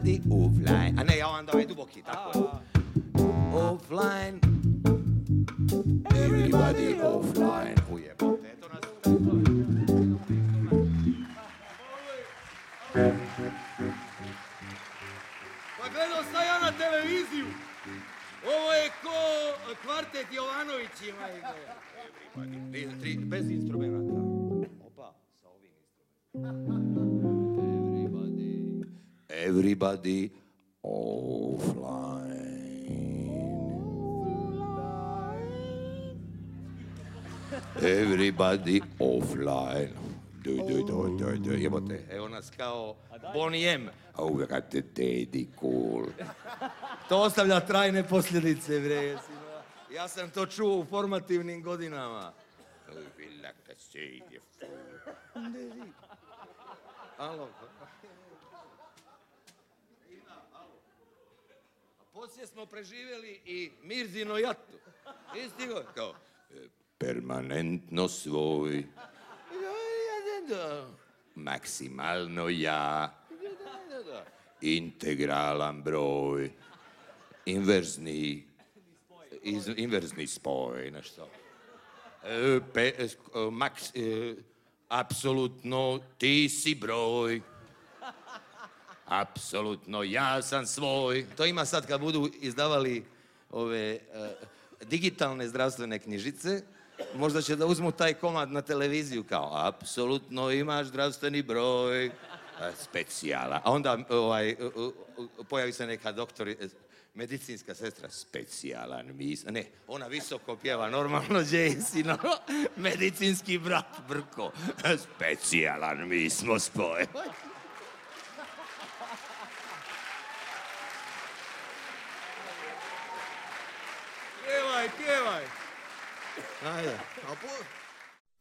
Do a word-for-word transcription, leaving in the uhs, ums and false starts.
Everybody offline. A ne, ja vam davaj duboki, tako je. Offline. Everybody offline. Ujebote, eto nas... Pa gledao sam ja na televiziju. Ovo je ko kvartet Jovanovićima ide. Tri, bez instrumenta. Opa, sa ovim instrumentom. Everybody, everybody offline. Everybody offline. Doj, doj, doj, doj, doj, jebote. Evo nas kao Bonnie M. Oh, we got the daddy cool. To ostavlja trajne posljedice, bre. Ja sam to čuo u formativnim godinama. Alo. A poslije smo preživjeli i Mirzino jatu. Isti god. Kao, permanentno svoj. Maksimalno ja. Integralan broj. Inverzni. Iz, inverzni spoj, nešto. E, pe, e, maks, e, apsolutno ti si broj. Apsolutno ja sam svoj. To ima sad kad budu izdavali ove uh, digitalne zdravstvene knjižice, možda će da uzmu taj komad na televiziju kao apsolutno imaš zdravstveni broj, specijala. A onda ovaj, pojavi se neka doktor, medicinska sestra, specijalan mis... Ne, ona visoko pjeva, normalno Jaysi, no, medicinski brat Brko, specijalan mi smo spoj. Pjevaj, pjevaj. Ajde, a po...